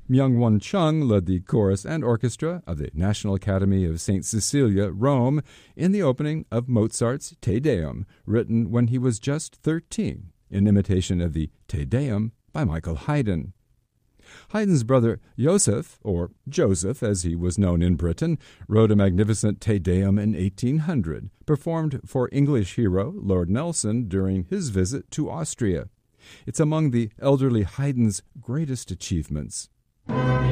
Myung-Won Chung led the chorus and orchestra of the National Academy of St. Cecilia, Rome, in the opening of Mozart's Te Deum, written when he was just 13, in imitation of the Te Deum by Michael Haydn. Haydn's brother Joseph, or Joseph as he was known in Britain, wrote a magnificent Te Deum in 1800, performed for English hero Lord Nelson during his visit to Austria. It's among the elderly Haydn's greatest achievements.